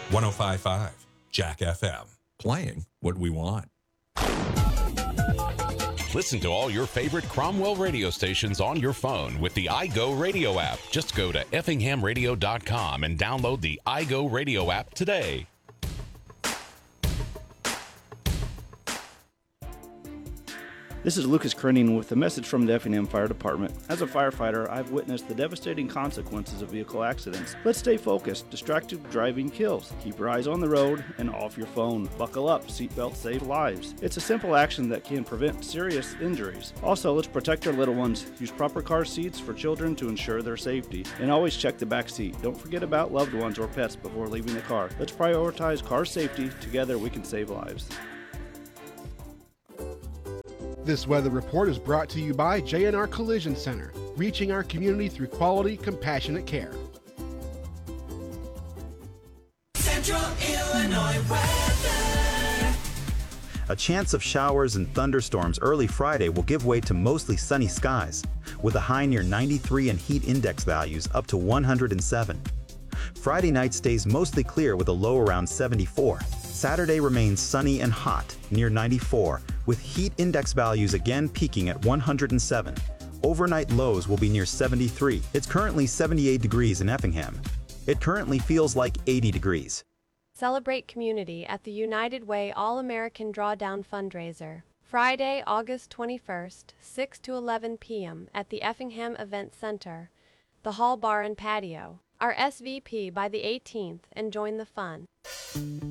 105.5 Jack FM. Playing what we want. Listen to all your favorite Cromwell radio stations on your phone with the iGo Radio app. Just go to effinghamradio.com and download the iGo Radio app today. This is Lucas Krenning with a message from the Effingham Fire Department. As a firefighter, I've witnessed the devastating consequences of vehicle accidents. Let's stay focused. Distracted driving kills. Keep your eyes on the road and off your phone. Buckle up. Seatbelts save lives. It's a simple action that can prevent serious injuries. Also, let's protect our little ones. Use proper car seats for children to ensure their safety. And always check the back seat. Don't forget about loved ones or pets before leaving the car. Let's prioritize car safety. Together, we can save lives. This weather report is brought to you by J&R Collision Center, reaching our community through quality, compassionate care. Central Illinois weather. A chance of showers and thunderstorms early Friday will give way to mostly sunny skies, with a high near 93 and heat index values up to 107. Friday night stays mostly clear with a low around 74. Saturday remains sunny and hot, near 94, with heat index values again peaking at 107. Overnight lows will be near 73. It's currently 78 degrees in Effingham. It currently feels like 80 degrees. Celebrate community at the United Way All-American Drawdown Fundraiser. Friday, August 21st, 6 to 11 p.m. at the Effingham Event Center, the Hall Bar and Patio. Our SVP by the 18th and join the fun.